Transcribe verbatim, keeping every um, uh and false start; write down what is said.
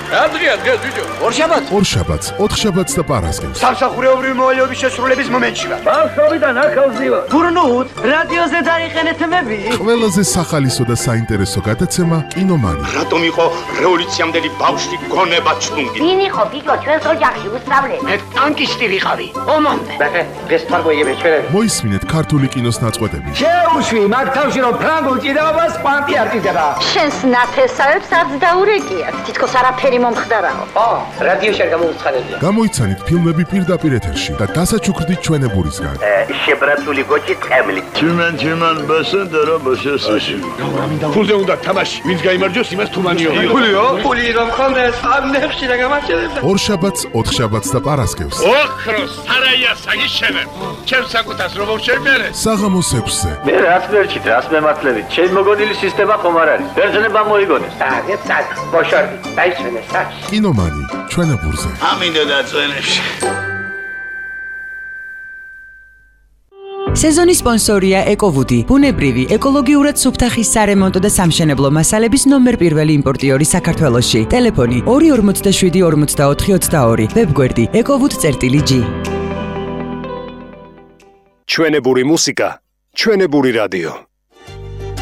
რა დღეა დღეს ბიჭო? ორშაბათს. ორშაბათს, ოთხშაბათს და პარასკევს. სამსახურეობრივი მოვალეობის შესრულების მომენტში ვარ. ბავშვობიდან ახალზივა. გურნუთ, რადიოზე დაიყენეთ მები. ყველაზე სახალისო და საინტერესო გადაცემა კინომანი. რატომ იყო რევოლუციამდელი ბავშვი გონება ჩლუნგი? ვინ იყო ბიჭო ჩვენს ოჯახში უსწავლე? მე ტანკისტი ვიყავი. ომამდე. მე დღეს თარგოიები ჩვენები. მოისმინეთ ქართული კინოს ნაწყვეტები. შეუშვი მაგ თავში რომ ფრანგულ ჭიდაობას კვანტი არტიზება. შენს ნათესავებს არც დაურეკიათ. თითქოს არაფერი მომხდარაო. ო, რადიოში არ გამოუცხადებია. გამოიცანით ფილმები პირდაპირ ეთერში და დასაჩუქრდით ჩვენებურისგან. შებრაცული გოჭი წემლი. Tümen tümen besen dara başasın. ფულზე უნდა თამაში, ვინც გაიმარჯვოს იმას თუმანიო. ფულიო? ფული რომ ხონდეს, ამ ნეხში რა გამარჯვებდა. ორშაბათს, ოთხშაბათს და პარასკევს. ოქროს სარაია საგიშენებ. ჩემს საკუთას რომ შევმერე. საღამოს ექვსზე. მე რაც ვერჩით, რას მემართლებით. ჩემი მოგონილი სისტემა ხომ არ არის. ბერძნება მოიგონეს. აგეთ სად, ბოშორდი, დაიშვენე საჩ. კინომანი, ჩვენებურზე. ამინდა დაწვენებში. სეზონის სპონსორია ეკოვუდი, ბუნებრივი, ეკოლოგიურად სუფთა ხის სარემონტო და სამშენებლო მასალების ნომერ პირველი იმპორტიორი საქართველოში. ტელეფონი ორი ორმოცდაშვიდი ორმოცდაოთხი ოცდაორი, ვებგვერდი ეკოვუდ.გი. ჩვენებური მუსიკა, ჩვენებური რადიო.